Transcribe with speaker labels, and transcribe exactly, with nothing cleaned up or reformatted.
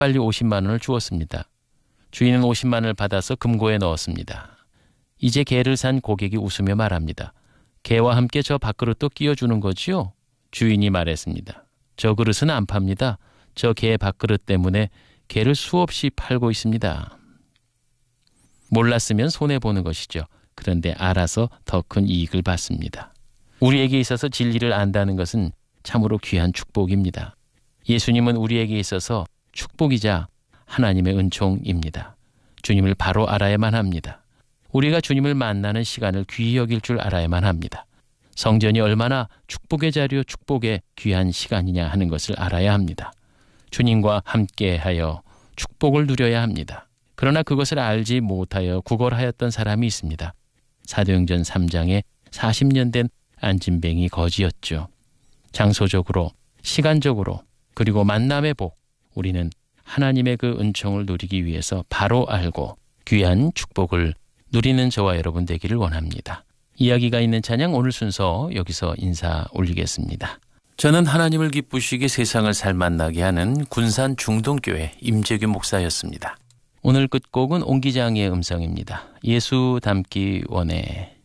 Speaker 1: 빨리 오십만 원을 주었습니다. 주인은 오십만 원을 받아서 금고에 넣었습니다. 이제 개를 산 고객이 웃으며 말합니다. 개와 함께 저 밥그릇도 끼워주는 거지요? 주인이 말했습니다. 저 그릇은 안 팝니다. 저 개 밥그릇 때문에 개를 수없이 팔고 있습니다. 몰랐으면 손해보는 것이죠. 그런데 알아서 더 큰 이익을 받습니다. 우리에게 있어서 진리를 안다는 것은 참으로 귀한 축복입니다. 예수님은 우리에게 있어서 축복이자 하나님의 은총입니다. 주님을 바로 알아야만 합니다. 우리가 주님을 만나는 시간을 귀히 여길 줄 알아야만 합니다. 성전이 얼마나 축복의 자료, 축복의 귀한 시간이냐 하는 것을 알아야 합니다. 주님과 함께하여 축복을 누려야 합니다. 그러나 그것을 알지 못하여 구걸하였던 사람이 있습니다. 사도행전 삼 장에 사십 년 된 안진뱅이 거지였죠. 장소적으로, 시간적으로, 그리고 만남의 복, 우리는 하나님의 그 은총을 누리기 위해서 바로 알고 귀한 축복을 누리는 저와 여러분 되기를 원합니다. 이야기가 있는 찬양 오늘 순서 여기서 인사 올리겠습니다. 저는 하나님을 기쁘시게 세상을 살맛나게 하는 군산 중동교회 임재규 목사였습니다. 오늘 끝곡은 옹기장의 음성입니다. 예수 닮기 원해.